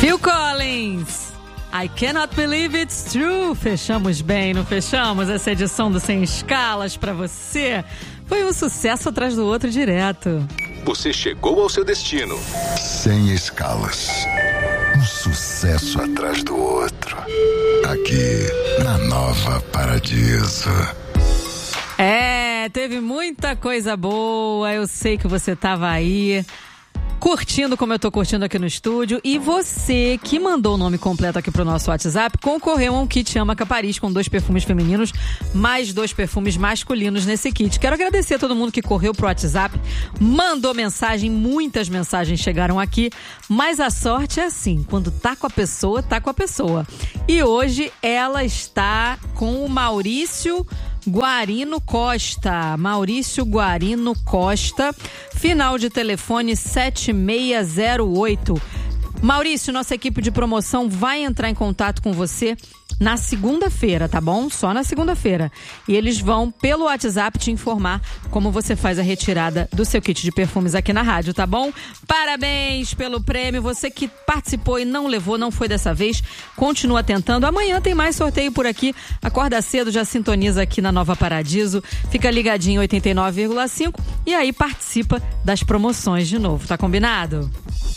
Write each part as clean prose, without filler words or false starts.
Phil Collins, I Cannot Believe It's True. Fechamos bem, não fechamos? Essa edição do Sem Escalas pra você foi um sucesso atrás do outro direto. Você chegou ao seu destino. Sem escalas. Um sucesso atrás do outro. Aqui, na Nova Paradiso. Teve muita coisa boa. Eu sei que você tava aí curtindo como eu tô curtindo aqui no estúdio. E você que mandou o nome completo aqui pro nosso WhatsApp concorreu a um kit Ama Capariz com 2 perfumes femininos mais 2 perfumes masculinos nesse kit. Quero agradecer a todo mundo que correu pro WhatsApp, mandou mensagem, muitas mensagens chegaram aqui, mas a sorte é assim, quando tá com a pessoa, tá com a pessoa. E hoje ela está com o Maurício Guarino Costa. Maurício Guarino Costa, final de telefone 7608. Maurício, nossa equipe de promoção vai entrar em contato com você na segunda-feira, tá bom? Só na segunda-feira. E eles vão, pelo WhatsApp, te informar como você faz a retirada do seu kit de perfumes aqui na rádio, tá bom? Parabéns pelo prêmio. Você que participou e não levou, não foi dessa vez, continua tentando. Amanhã tem mais sorteio por aqui. Acorda cedo, já sintoniza aqui na Nova Paradiso. Fica ligadinho 89,5 e aí participa das promoções de novo. Tá combinado?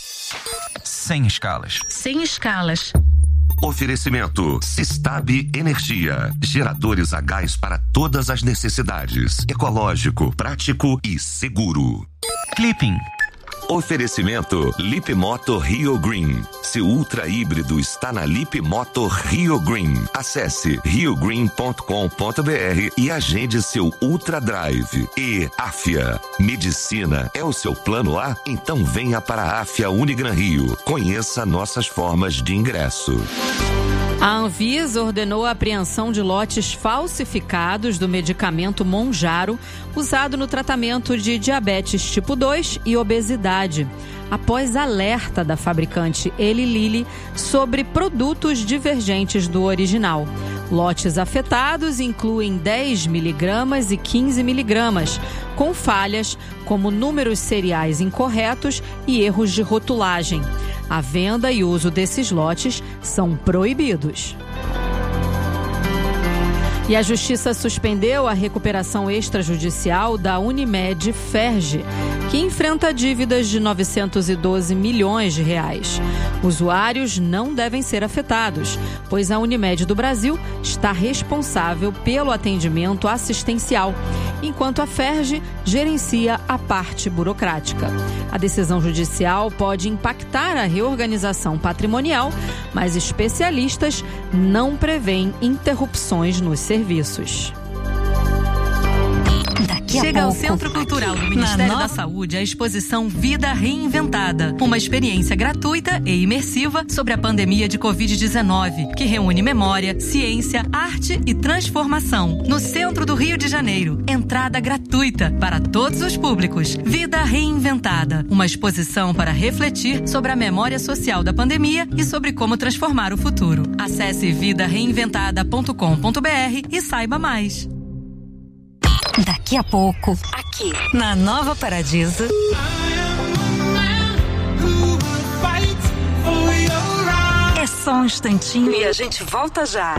Sem escalas. Sem escalas. Oferecimento Sistab Energia. Geradores a gás para todas as necessidades. Ecológico, prático e seguro. Clipping. Oferecimento Lip Moto Rio Green. Seu ultra híbrido está na Lip Moto Rio Green. Acesse riogreen.com.br e agende seu Ultra Drive. E Afia. Medicina é o seu plano A? Então venha para a Afia Unigran Rio. Conheça nossas formas de ingresso. A Anvisa ordenou a apreensão de lotes falsificados do medicamento Monjaro, usado no tratamento de diabetes tipo 2 e obesidade, após alerta da fabricante Eli Lilly sobre produtos divergentes do original. Lotes afetados incluem 10 miligramas e 15 miligramas, com falhas como números seriais incorretos e erros de rotulagem. A venda e uso desses lotes são proibidos. E a Justiça suspendeu a recuperação extrajudicial da Unimed Ferge, que enfrenta dívidas de 912 milhões de reais. Usuários não devem ser afetados, pois a Unimed do Brasil está responsável pelo atendimento assistencial, enquanto a Ferge gerencia a parte burocrática. A decisão judicial pode impactar a reorganização patrimonial, mas especialistas não prevêem interrupções nos serviços. Chega ao Centro Cultural do Ministério da Saúde a exposição Vida Reinventada, uma experiência gratuita e imersiva sobre a pandemia de Covid-19, que reúne memória, ciência, arte e transformação. No centro do Rio de Janeiro, entrada gratuita para todos os públicos. Vida Reinventada, uma exposição para refletir sobre a memória social da pandemia e sobre como transformar o futuro. Acesse vidareinventada.com.br e saiba mais. Daqui a pouco, aqui na Nova Paradiso. É só um instantinho e a gente volta já.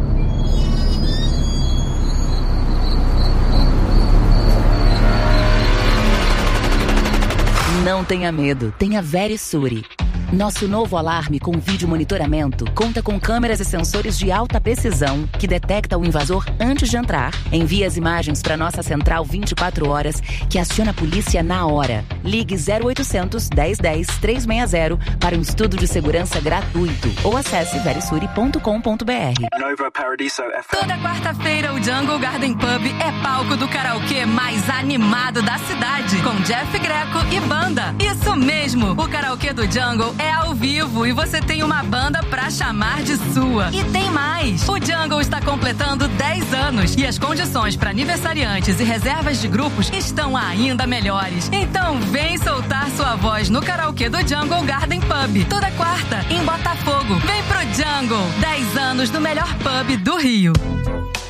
Não tenha medo, tenha Verisure. Nosso novo alarme com vídeo monitoramento conta com câmeras e sensores de alta precisão que detecta o invasor antes de entrar, envia as imagens para nossa central 24 horas que aciona a polícia na hora. Ligue 0800 1010 360 para um estudo de segurança gratuito ou acesse verisure.com.br. Nova Paradiso FM. Toda quarta-feira o Jungle Garden Pub é palco do karaokê mais animado da cidade, com Jeff Greco e banda. Isso mesmo, o karaokê do Jungle é ao vivo e você tem uma banda pra chamar de sua. E tem mais! O Jungle está completando 10 anos e as condições para aniversariantes e reservas de grupos estão ainda melhores. Então vem soltar sua voz no karaokê do Jungle Garden Pub, toda quarta, em Botafogo. Vem pro Jungle! 10 anos do melhor pub do Rio.